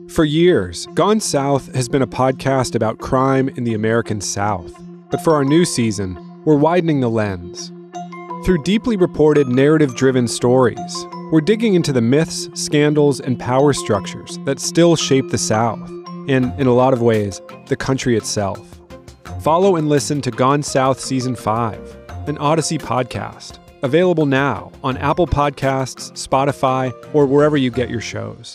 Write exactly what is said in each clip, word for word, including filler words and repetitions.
For years, Gone South has been a podcast about crime in the American South. But for our new season, we're widening the lens. Through deeply reported, narrative-driven stories, we're digging into the myths, scandals, and power structures that still shape the South, and, in a lot of ways, the country itself. Follow and listen to Gone South Season five, an Odyssey podcast, available now on Apple Podcasts, Spotify, or wherever you get your shows.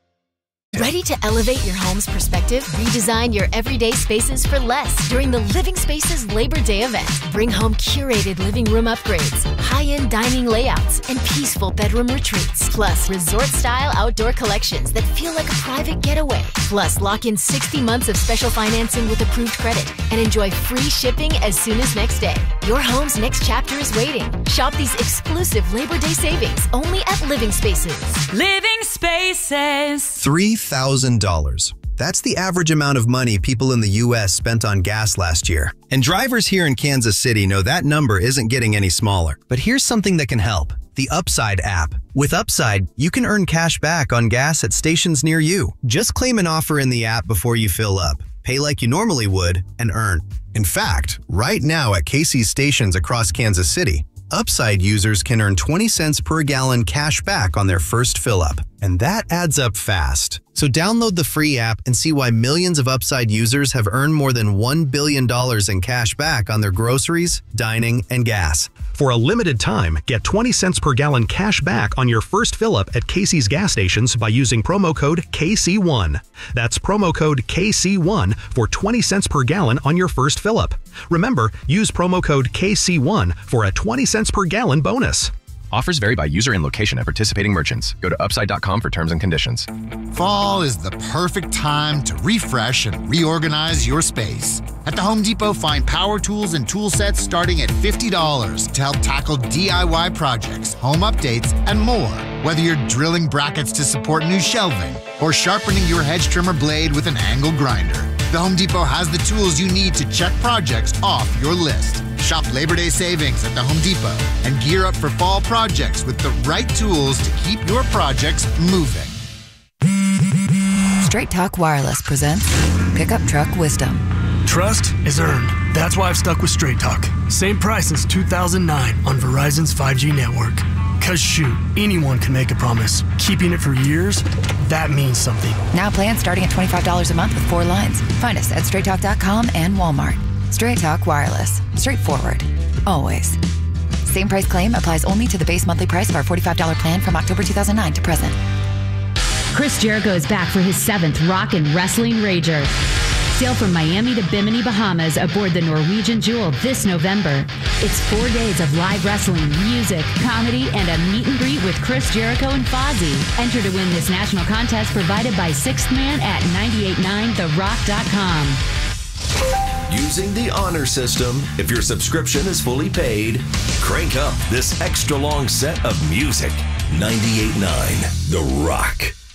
Ready to elevate your home's perspective? Redesign your everyday spaces for less during the Living Spaces Labor Day event. Bring home curated living room upgrades, high-end dining layouts, and peaceful bedroom retreats. Plus, resort-style outdoor collections that feel like a private getaway. Plus, lock in sixty months of special financing with approved credit and enjoy free shipping as soon as next day. Your home's next chapter is waiting. Shop these exclusive Labor Day savings only at Living Spaces. Living Spaces. three thousand dollars. That's the average amount of money people in the U S spent on gas last year. And drivers here in Kansas City know that number isn't getting any smaller. But here's something that can help. The Upside app. With Upside, you can earn cash back on gas at stations near you. Just claim an offer in the app before you fill up. Pay like you normally would and earn. In fact, right now at Casey's stations across Kansas City, Upside users can earn twenty cents per gallon cash back on their first fill-up. And that adds up fast. So download the free app and see why millions of Upside users have earned more than one billion dollars in cash back on their groceries, dining, and gas. For a limited time, get twenty cents per gallon cash back on your first fill-up at Casey's gas stations by using promo code K C one. That's promo code K C one for twenty cents per gallon on your first fill-up. Remember, use promo code K C one for a twenty cents per gallon bonus. Offers vary by user and location at participating merchants. Go to upside dot com for terms and conditions. Fall is the perfect time to refresh and reorganize your space. At the Home Depot, find power tools and tool sets starting at fifty dollars to help tackle D I Y projects, home updates, and more. Whether you're drilling brackets to support new shelving or sharpening your hedge trimmer blade with an angle grinder, the Home Depot has the tools you need to check projects off your list. Shop Labor Day savings at the Home Depot and gear up for fall projects with the right tools to keep your projects moving. Straight Talk Wireless presents Pickup Truck Wisdom. Trust is earned. That's why I've stuck with Straight Talk. Same price since two thousand nine on Verizon's five G network. Cause shoot, anyone can make a promise. Keeping it for years, that means something. Now plans starting at twenty-five dollars a month with four lines. Find us at straight talk dot com and Walmart. Straight Talk Wireless. Straightforward. Always. Same price claim applies only to the base monthly price of our forty-five dollars plan from October two thousand nine to present. Chris Jericho is back for his seventh Rock and Wrestling Rager. Sail from Miami to Bimini, Bahamas aboard the Norwegian Jewel this November. It's four days of live wrestling, music, comedy, and a meet and greet with Chris Jericho and Fozzy. Enter to win this national contest provided by Sixth Man at nine eight nine the rock dot com. Using the honor system, if your subscription is fully paid, crank up this extra long set of music. ninety-eight point nine The Rock.